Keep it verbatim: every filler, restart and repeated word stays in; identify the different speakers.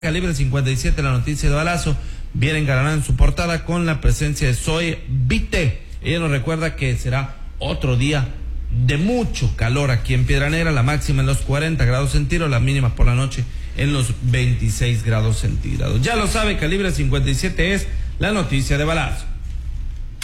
Speaker 1: Calibre cincuenta y siete, la noticia de balazo, viene engalanada en su portada con la presencia de Zoe Vite. Ella nos recuerda que será otro día de mucho calor aquí en Piedra Negra, la máxima en los cuarenta grados centígrados, la mínima por la noche en los veintiséis grados centígrados. Ya lo sabe, Calibre cincuenta y siete es la noticia de balazo.